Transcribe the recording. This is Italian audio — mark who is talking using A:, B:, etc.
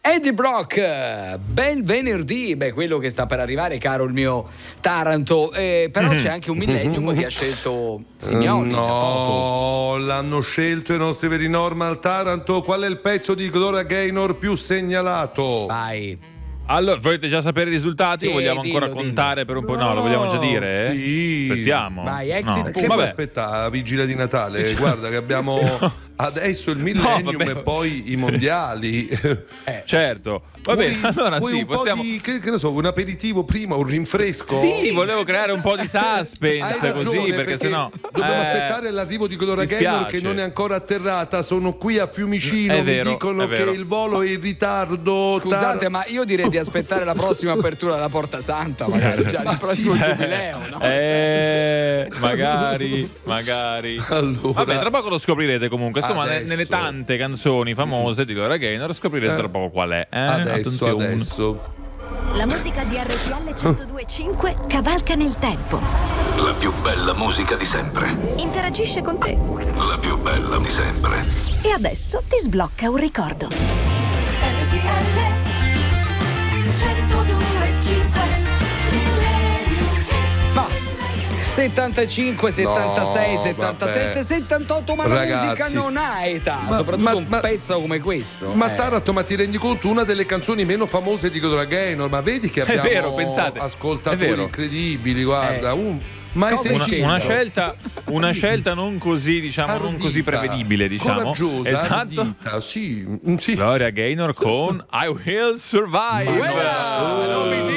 A: Eddie Brock, bel venerdì, quello che sta per arrivare, caro il mio Taranto, però c'è anche un Millennium che ha scelto Simeoni.
B: No, l'hanno scelto i nostri veri Normal. Taranto, qual è il pezzo di Gloria Gaynor più segnalato?
A: Vai.
C: Allora, volete già sapere i risultati?
A: Sì,
C: o vogliamo ancora contare per un po'? No, lo vogliamo già dire?
B: Sì.
C: Aspettiamo.
A: Vai, exit
B: Che puoi aspettare la vigilia di Natale? Guarda che abbiamo adesso il Millennium e poi i mondiali.
C: Certo. Vabbè, allora
B: vuoi
C: sì,
B: un
C: possiamo.
B: po' di, che ne so, un aperitivo prima, un rinfresco?
C: Sì, volevo creare un po' di suspense.
B: Hai ragione,
C: così, perché sennò
B: dobbiamo aspettare l'arrivo di Gloria Gaynor che non è ancora atterrata. Sono qui a Fiumicino,
C: È vero,
B: mi dicono
C: è vero.
B: che il volo è in ritardo.
A: Scusate, ma io direi di aspettare la prossima apertura della Porta Santa, magari già il prossimo giubileo, no?
C: Magari.
B: Allora,
C: Vabbè, tra poco lo scoprirete comunque. Insomma,
B: adesso.
C: nelle tante canzoni famose di Gloria Gaynor scoprirete tra poco qual è.
B: Adesso.
D: La musica di RTL 102.5 cavalca nel tempo.
E: La più bella musica di sempre.
D: Interagisce con te.
E: La più bella di sempre.
D: E adesso ti sblocca un ricordo. RTL 102.5
A: 75, 76,
B: No,
A: 77,
B: vabbè.
A: 78, ma la
B: Ragazzi,
A: musica non ha età,
B: ma-
A: soprattutto un
B: ma-
A: pezzo come questo.
B: Ma Taranto, ma ti rendi conto? Una delle canzoni meno famose di Gloria Gaynor, ma vedi che abbiamo
C: vero, pensate.
B: ascoltatori
C: È vero.
B: incredibili, guarda. Mai
A: Cosa
B: sentito.
C: Una scelta non così, diciamo, non
B: Ardita,
C: così prevedibile, diciamo.
B: coraggiosa,
C: Esatto.
B: ardita, sì.
C: Gloria Gaynor con I Will Survive.
A: Non mi